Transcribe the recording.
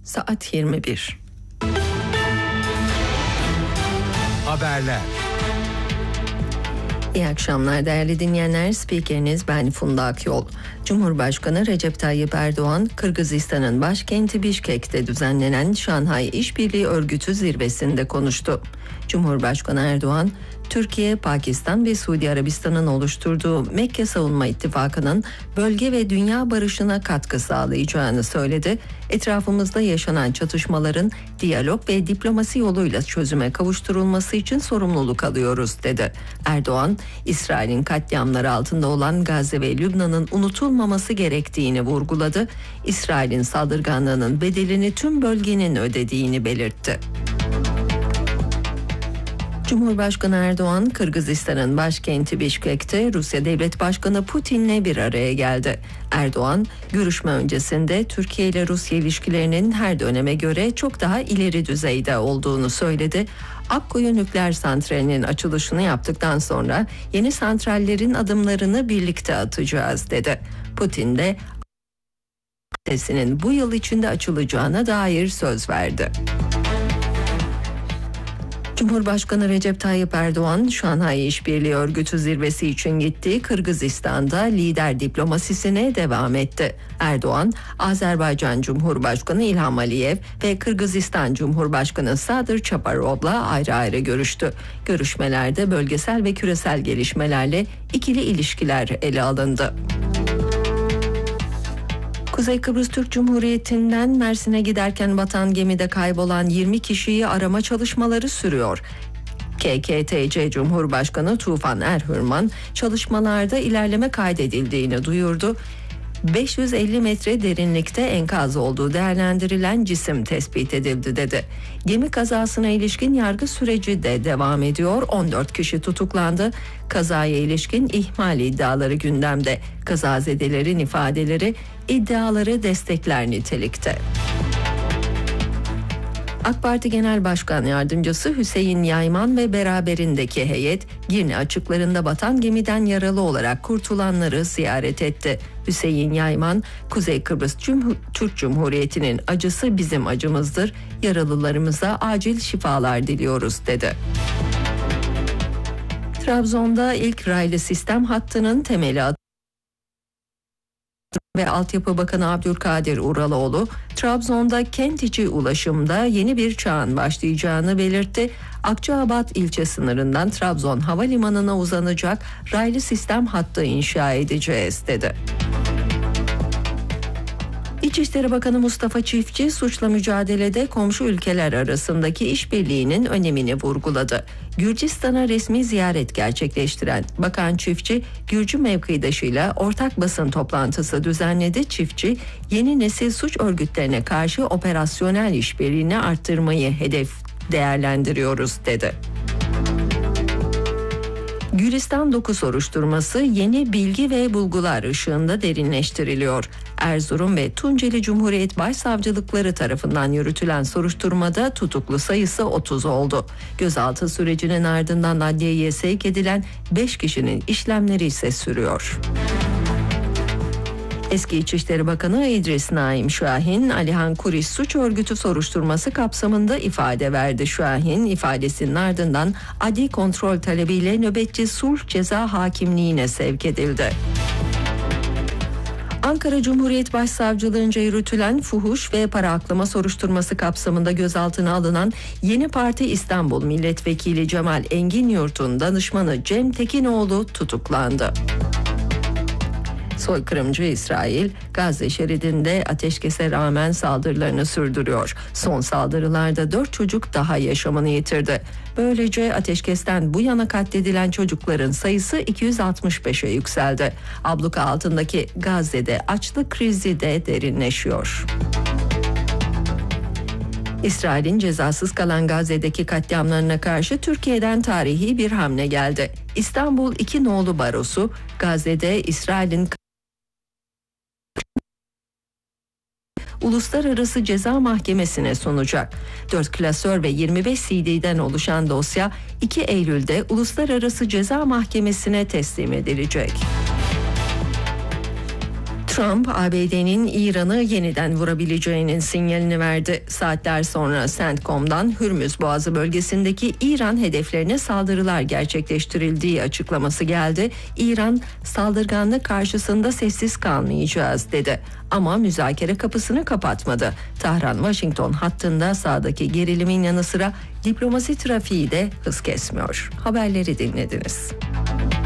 Saat 21. Haberler. İyi akşamlar değerli dinleyenler. Spikeriniz ben Funda Akyol. Cumhurbaşkanı Recep Tayyip Erdoğan, Kırgızistan'ın başkenti Bişkek'te düzenlenen Şanghay İşbirliği Örgütü zirvesinde konuştu. Cumhurbaşkanı Erdoğan, Türkiye, Pakistan ve Suudi Arabistan'ın oluşturduğu Mekke Savunma İttifakı'nın bölge ve dünya barışına katkı sağlayacağını söyledi. Etrafımızda yaşanan çatışmaların diyalog ve diplomasi yoluyla çözüme kavuşturulması için sorumluluk alıyoruz dedi. Erdoğan, İsrail'in katliamları altında olan Gazze ve Lübnan'ın unutulmaması gerektiğini vurguladı. İsrail'in saldırganlığının bedelini tüm bölgenin ödediğini belirtti. Cumhurbaşkanı Erdoğan, Kırgızistan'ın başkenti Bişkek'te Rusya Devlet Başkanı Putin'le bir araya geldi. Erdoğan, görüşme öncesinde Türkiye ile Rusya ilişkilerinin her döneme göre çok daha ileri düzeyde olduğunu söyledi. Akkuyu Nükleer Santrali'nin açılışını yaptıktan sonra yeni santrallerin adımlarını birlikte atacağız dedi. Putin de bu yıl içinde açılacağına dair söz verdi. Cumhurbaşkanı Recep Tayyip Erdoğan, Şanghay İşbirliği Örgütü zirvesi için gittiği Kırgızistan'da lider diplomasisine devam etti. Erdoğan, Azerbaycan Cumhurbaşkanı İlham Aliyev ve Kırgızistan Cumhurbaşkanı Sadır Çaparov'la ayrı ayrı görüştü. Görüşmelerde bölgesel ve küresel gelişmelerle ikili ilişkiler ele alındı. Kuzey Kıbrıs Türk Cumhuriyeti'nden Mersin'e giderken batan gemide kaybolan 20 kişiyi arama çalışmaları sürüyor. KKTC Cumhurbaşkanı Tufan Erhürman çalışmalarda ilerleme kaydedildiğini duyurdu. 550 metre derinlikte enkaz olduğu değerlendirilen cisim tespit edildi dedi. Gemi kazasına ilişkin yargı süreci de devam ediyor. 14 kişi tutuklandı. Kazaya ilişkin ihmal iddiaları gündemde. Kazazedelerin ifadeleri iddiaları destekler nitelikte. AK Parti Genel Başkan Yardımcısı Hüseyin Yayman ve beraberindeki heyet Girne açıklarında batan gemiden yaralı olarak kurtulanları ziyaret etti. Hüseyin Yayman, Kuzey Kıbrıs Türk Cumhuriyeti'nin acısı bizim acımızdır, yaralılarımıza acil şifalar diliyoruz dedi. Trabzon'da ilk raylı sistem hattının temeli atıldı ve Altyapı Bakanı Abdülkadir Uraloğlu, Trabzon'da kent içi ulaşımda yeni bir çağın başlayacağını belirtti. Akçaabat ilçe sınırından Trabzon Havalimanı'na uzanacak raylı sistem hattı inşa edeceğiz dedi. İçişleri Bakanı Mustafa Çiftçi, suçla mücadelede komşu ülkeler arasındaki işbirliğinin önemini vurguladı. Gürcistan'a resmi ziyaret gerçekleştiren Bakan Çiftçi, Gürcü mevkidaşıyla ortak basın toplantısı düzenledi. Çiftçi, yeni nesil suç örgütlerine karşı operasyonel işbirliğini arttırmayı hedef değerlendiriyoruz dedi. Gülistan 9 soruşturması yeni bilgi ve bulgular ışığında derinleştiriliyor. Erzurum ve Tunceli Cumhuriyet Başsavcılıkları tarafından yürütülen soruşturmada tutuklu sayısı 30 oldu. Gözaltı sürecinin ardından adliyeye sevk edilen 5 kişinin işlemleri ise sürüyor. Eski İçişleri Bakanı İdris Naim Şahin, Alihan Kuriş suç örgütü soruşturması kapsamında ifade verdi. Şahin ifadesinin ardından adli kontrol talebiyle nöbetçi sulh ceza hakimliğine sevk edildi. Ankara Cumhuriyet Başsavcılığınca yürütülen fuhuş ve para aklama soruşturması kapsamında gözaltına alınan Yeni Parti İstanbul Milletvekili Cemal Enginyurt'un danışmanı Cem Tekinoğlu tutuklandı. Soykırımcı İsrail, Gazze şeridinde ateşkese rağmen saldırılarını sürdürüyor. Son saldırılarda 4 çocuk daha yaşamını yitirdi. Böylece ateşkesten bu yana katledilen çocukların sayısı 265'e yükseldi. Abluka altındaki Gazze'de açlık krizi de derinleşiyor. İsrail'in cezasız kalan Gazze'deki katliamlarına karşı Türkiye'den tarihi bir hamle geldi. İstanbul 2 Nolu Barosu, Gazze'de İsrail'in Uluslararası Ceza Mahkemesi'ne sunacak. 4 klasör ve 25 CD'den oluşan dosya 2 Eylül'de Uluslararası Ceza Mahkemesi'ne teslim edilecek. Trump, ABD'nin İran'ı yeniden vurabileceğinin sinyalini verdi. Saatler sonra CENTCOM'dan Hürmüz Boğazı bölgesindeki İran hedeflerine saldırılar gerçekleştirildiği açıklaması geldi. İran, saldırganlık karşısında sessiz kalmayacağız dedi. Ama müzakere kapısını kapatmadı. Tahran-Washington hattında sahadaki gerilimin yanı sıra diplomasi trafiği de hız kesmiyor. Haberleri dinlediniz.